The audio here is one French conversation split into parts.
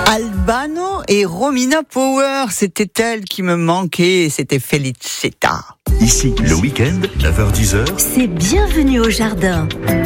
Albano et Romina Power, c'était elle qui me manquait, c'était Felicita. Ici, le week-end, 9h-10h. C'est Bienvenue au Jardin.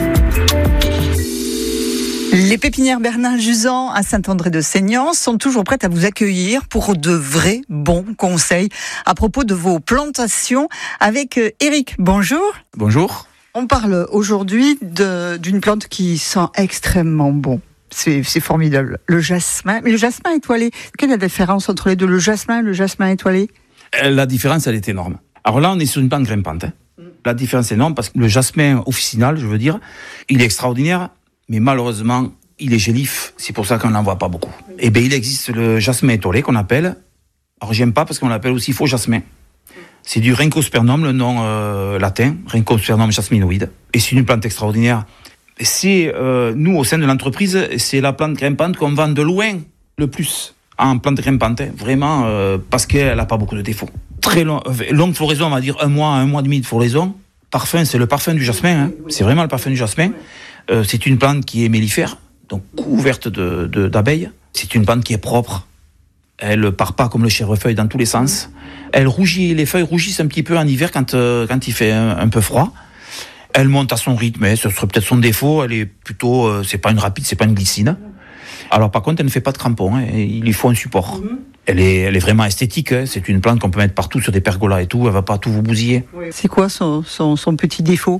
Les pépinières Bernard Juzan à Saint-André-de-Seignances sont toujours prêtes à vous accueillir pour de vrais bons conseils à propos de vos plantations avec Eric. Bonjour. Bonjour. On parle aujourd'hui d'une plante qui sent extrêmement bon. C'est formidable. Le jasmin. Mais le jasmin étoilé, quelle est la différence entre les deux, le jasmin et le jasmin étoilé? La différence, elle est énorme. Alors là, on est sur une plante grimpante. La différence est énorme parce que le jasmin officinal, je veux dire, il est extraordinaire, mais malheureusement, il est gélif. C'est pour ça qu'on n'en voit pas beaucoup. Eh bien, il existe le jasmin étoilé qu'on appelle. Alors, j'aime pas parce qu'on l'appelle aussi faux jasmin. C'est du Rhynchospernum, le nom latin, Rhynchospernum jasminoide. Et c'est une plante extraordinaire. C'est, nous, au sein de l'entreprise, c'est la plante grimpante qu'on vend de loin le plus en plante grimpante. Vraiment, parce qu'elle n'a pas beaucoup de défauts. Très longue floraison, on va dire un mois et demi de floraison. Parfum, c'est le parfum du jasmin. C'est vraiment le parfum du jasmin. C'est une plante qui est mellifère, donc couverte d'abeilles. C'est une plante qui est propre. Elle part pas comme le chèvrefeuille dans tous les sens. Elle rougit, les feuilles rougissent un petit peu en hiver quand il fait un peu froid. Elle monte à son rythme, ce serait peut-être son défaut. Elle est plutôt, c'est pas une rapide, c'est pas une glycine. Alors par contre, elle ne fait pas de crampons. Il lui faut un support. Elle est vraiment esthétique. C'est une plante qu'on peut mettre partout sur des pergolas et tout. Elle va pas tout vous bousiller. C'est quoi son petit défaut?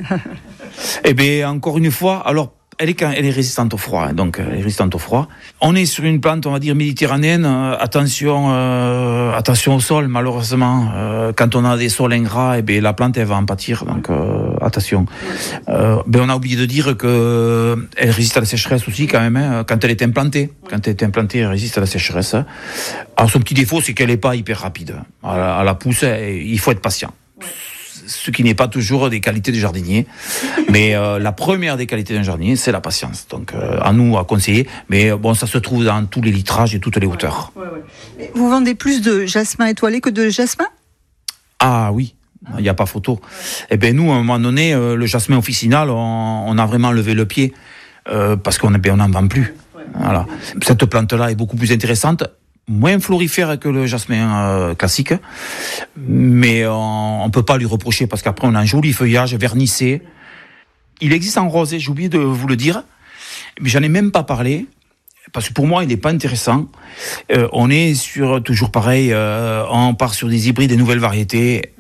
Eh bien, encore une fois, alors. Elle est résistante au froid, donc elle est résistante au froid. On est sur une plante, on va dire méditerranéenne. Attention au sol, malheureusement. Quand on a des sols ingrats, eh bien la plante elle va en pâtir, donc attention. On a oublié de dire que elle résiste à la sécheresse aussi quand même. Quand elle est implantée, elle résiste à la sécheresse. Alors son petit défaut, c'est qu'elle n'est pas hyper rapide. À la pousse, il faut être patient. Ce qui n'est pas toujours des qualités du jardinier. Mais la première des qualités d'un jardinier, c'est la patience. Donc, à nous à conseiller. Mais bon, ça se trouve dans tous les litrages et toutes les hauteurs. Ouais. Vous vendez plus de jasmin étoilé que de jasmin? Ah oui, il n'y a pas photo. Eh bien, nous, à un moment donné, le jasmin officinal, on a vraiment levé le pied. Parce qu'on n'en vend plus. Voilà. Cette plante-là est beaucoup plus intéressante. Moins florifère que le jasmin classique, mais on peut pas lui reprocher parce qu'après on a un joli feuillage vernissé. Il existe en rosé, j'ai oublié de vous le dire, mais j'en ai même pas parlé parce que pour moi il n'est pas intéressant. On est sur toujours pareil, on part sur des hybrides, des nouvelles variétés.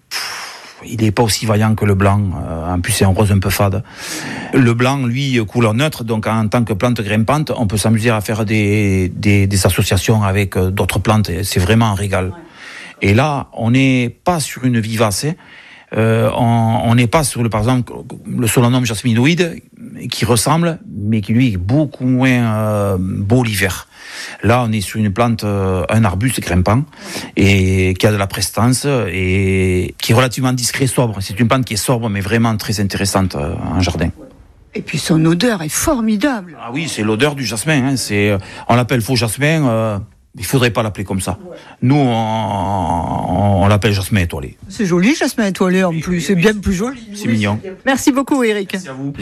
Il n'est pas aussi vaillant que le blanc. En plus, c'est un rose un peu fade. Le blanc, lui, couleur neutre. Donc, en tant que plante grimpante, on peut s'amuser à faire des associations avec d'autres plantes. C'est vraiment un régal. Ouais. Et là, on n'est pas sur une vivacée. On n'est pas sur, par exemple, le Solanum jasminoide, qui ressemble, mais qui, lui, est beaucoup moins beau l'hiver. Là, on est sur une plante, un arbuste grimpant, et qui a de la prestance, et qui est relativement discret, sobre. C'est une plante qui est sobre, mais vraiment très intéressante en jardin. Et puis son odeur est formidable. Ah oui, c'est l'odeur du jasmin. On l'appelle faux jasmin. Il faudrait pas l'appeler comme ça. Nous, on l'appelle jasmin étoilé. C'est joli, jasmin étoilé en plus. C'est bien plus joli. C'est mignon. Merci beaucoup, Eric. Merci à vous.